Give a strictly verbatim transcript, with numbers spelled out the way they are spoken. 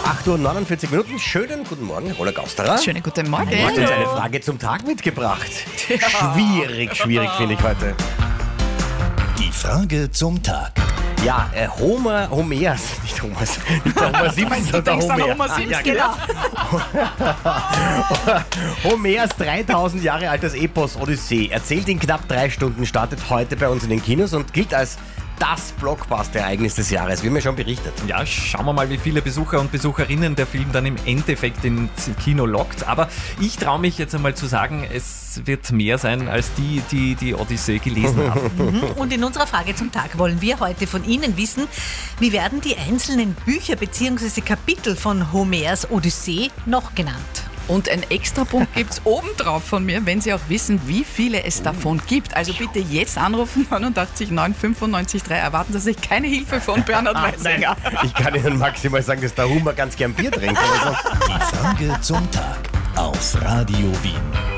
acht Uhr neunundvierzig Minuten. Schönen guten Morgen, Roland Gausterer. Schönen guten Morgen. Du hast uns eine Frage zum Tag mitgebracht. Schwierig, schwierig finde ich heute. Die Frage zum Tag. Ja, äh, Homer, Homers, nicht Homers, nicht der Homer Simpson, sondern der Homer. Homer Simpson, Ah, ja, genau. Homers dreitausend Jahre altes Epos Odyssee erzählt in knapp drei Stunden, startet heute bei uns in den Kinos und gilt als das Blockbuster-Ereignis des Jahres, wie haben wir schon berichtet. Ja, schauen wir mal, wie viele Besucher und Besucherinnen der Film dann im Endeffekt ins Kino lockt. Aber ich traue mich jetzt einmal zu sagen, es wird mehr sein als die, die die Odyssee gelesen haben. Und in unserer Frage zum Tag wollen wir heute von Ihnen wissen, wie werden die einzelnen Bücher bzw. Kapitel von Homers Odyssee noch genannt? Und ein Extrapunkt gibt es obendrauf von mir, wenn Sie auch wissen, wie viele es davon gibt. Also bitte jetzt anrufen, neunundachtzig neun fünfundneunzig drei. Erwarten Sie sich keine Hilfe von Bernhard Weisinger. Ich kann Ihnen maximal sagen, dass der Hummer ganz gern Bier trinkt. Also. Die Frage zum Tag auf Radio Wien.